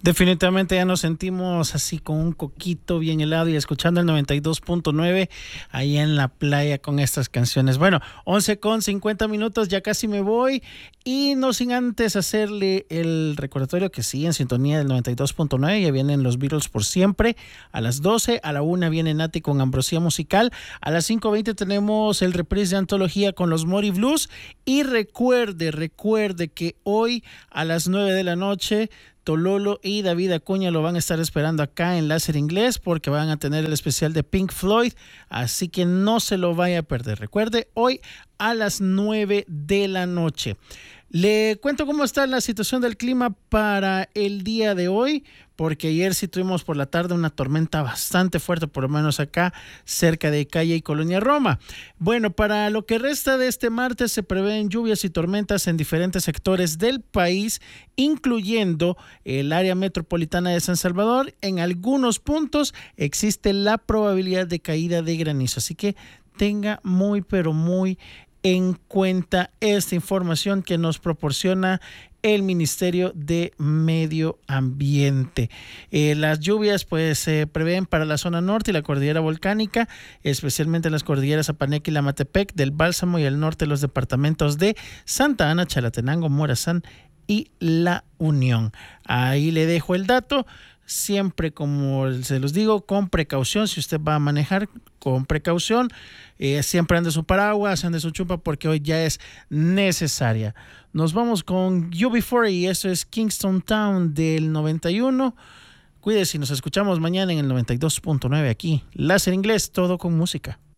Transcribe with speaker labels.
Speaker 1: Definitivamente ya nos sentimos así con un coquito bien helado y escuchando el 92.9 ahí en la playa con estas canciones. Bueno, 11:50, ya casi me voy y no sin antes hacerle el recordatorio que sí, en sintonía del 92.9 ya vienen los Beatles por siempre. A las 12, a la 1 viene Nati con Ambrosía Musical. A las 5:20 tenemos el reprise de antología con los Mori Blues. Y recuerde que hoy a las 9 de la noche Tololo y David Acuña lo van a estar esperando acá en Láser Inglés porque van a tener el especial de Pink Floyd, así que no se lo vaya a perder. Recuerde, hoy a las 9 de la noche. Le cuento cómo está la situación del clima para el día de hoy, porque ayer sí tuvimos por la tarde una tormenta bastante fuerte, por lo menos acá cerca de Calle y Colonia Roma. Bueno, para lo que resta de este martes se prevén lluvias y tormentas en diferentes sectores del país, incluyendo el área metropolitana de San Salvador. En algunos puntos existe la probabilidad de caída de granizo, así que tenga muy, pero muy en cuenta esta información que nos proporciona el Ministerio de Medio Ambiente. Las lluvias pues se prevén para la zona norte y la cordillera volcánica, especialmente las cordilleras Apaneca y Lamatepec, del Bálsamo y al norte de los departamentos de Santa Ana, Chalatenango, Morazán y La Unión. Ahí le dejo el dato. Siempre, como se los digo, con precaución. Si usted va a manejar, con precaución. Siempre ande su paraguas, ande su chupa, porque hoy ya es necesaria. Nos vamos con UB40 y eso es Kingston Town del 91. Cuídese y nos escuchamos mañana en el 92.9 aquí. Láser Inglés, todo con música.